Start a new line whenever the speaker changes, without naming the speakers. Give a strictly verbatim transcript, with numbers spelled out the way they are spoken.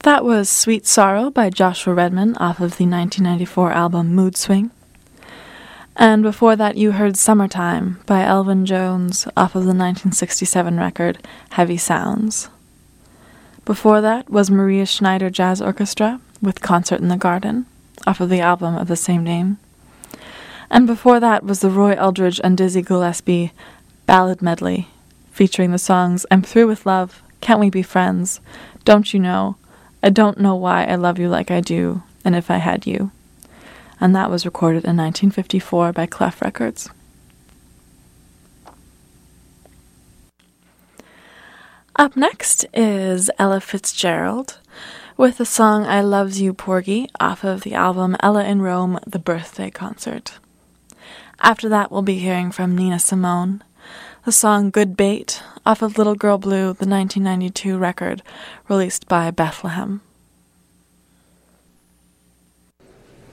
That was Sweet Sorrow by Joshua Redman off of the nineteen ninety-four album Mood Swing. And before that you heard Summertime by Elvin Jones off of the nineteen sixty-seven record Heavy Sounds. Before that was Maria Schneider Jazz Orchestra with Concert in the Garden off of the album of the same name. And before that was the Roy Eldridge and Dizzy Gillespie Ballad Medley featuring the songs I'm Through with Love, Can't We Be Friends, Don't You Know, I Don't Know Why I Love You Like I Do, and If I Had You. And that was recorded in nineteen fifty-four by Clef Records. Up next is Ella Fitzgerald with the song I Loves You Porgy off of the album Ella in Rome, The Birthday Concert. After that we'll be hearing from Nina Simone, the song Good Bait off of Little Girl Blue, the nineteen ninety-two record released by Bethlehem.